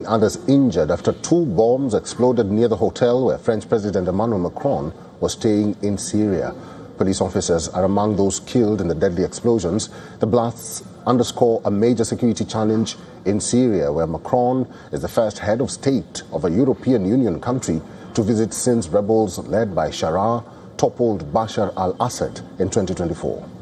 Others injured after two bombs exploded near the hotel where French President Emmanuel Macron was staying in Syria. Police officers are among those killed in the deadly explosions. The blasts underscore a major security challenge in Syria, where Macron is the first head of state of a European Union country to visit since rebels led by Sharaa toppled Bashar al-Assad in 2024.